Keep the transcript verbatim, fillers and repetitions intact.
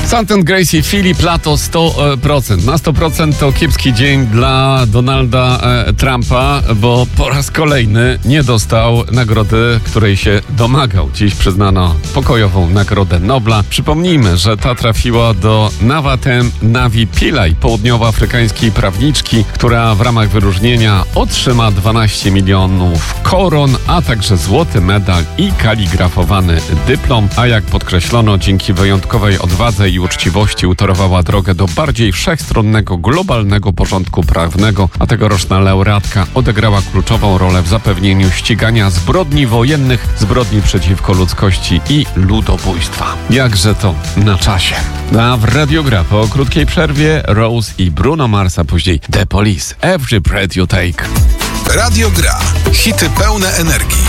Stanton Gracie, Filip, lato sto procent. Na sto procent to kiepski dzień dla Donalda e, Trumpa, bo po raz kolejny nie dostał nagrody, której się domagał. Dziś przyznano pokojową Nagrodę Nobla. Przypomnijmy, że ta trafiła do Nawatem Navi Pillay, południowoafrykańskiej prawniczki, która w ramach wyróżnienia otrzyma dwanaście milionów koron, a także złoty medal i kaligrafowany dyplom. A jak podkreślono, dzięki wyjątkowej odwadze i uczciwości utorowała drogę do bardziej wszechstronnego, globalnego porządku prawnego, a tegoroczna laureatka odegrała kluczową rolę w zapewnieniu ścigania zbrodni wojennych, zbrodni przeciwko ludzkości i ludobójstwa. Jakże to na czasie. A w Radio Gra po krótkiej przerwie Rose i Bruno Mars, a później The Police. Every breath you take. Radio Gra. Hity pełne energii.